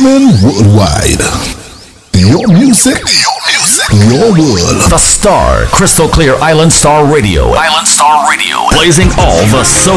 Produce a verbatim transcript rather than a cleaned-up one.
Streaming worldwide. Your music, your music, your world. The Star, Crystal Clear Island Star Radio. Island Star Radio. Blazing all the so